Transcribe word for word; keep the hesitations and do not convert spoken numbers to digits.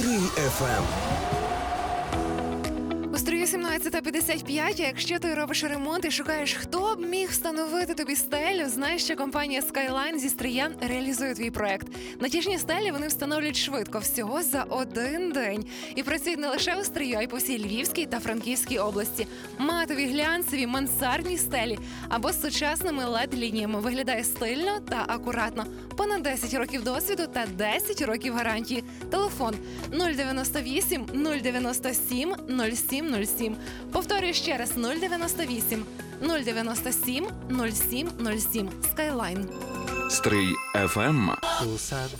Стрий еф ем. У Стрию сімнадцята п'ятдесят п'ять, а якщо ти робиш ремонт і шукаєш, хто б міг встановити тобі стелю, знаєш, що компанія Skyline зі Стрия реалізує твій проект. Натяжні стелі вони встановлюють швидко, всього за один день. І працюють не лише у Стрию, а й по всій Львівській та Франківській області. Матові, глянцеві, мансардні стелі або з сучасними ел і ді-лініями. Виглядає стильно та акуратно. Понад десять років досвіду та десять років гарантії. Телефон нуль дев'яносто вісім нуль дев'яносто сім нуль сім нуль сім. Повторюю ще раз: нуль дев'яносто вісім нуль дев'яносто сім нуль сім нуль сім. Skyline. Стрий еф ем.